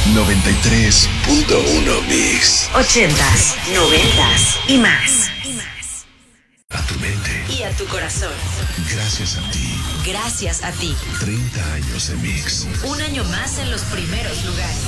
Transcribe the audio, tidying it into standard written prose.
93.1 Mix. 80s, 90s y más. A tu mente. Y a tu corazón. Gracias a ti. Gracias a ti. 30 años de Mix. Un año más en los primeros lugares.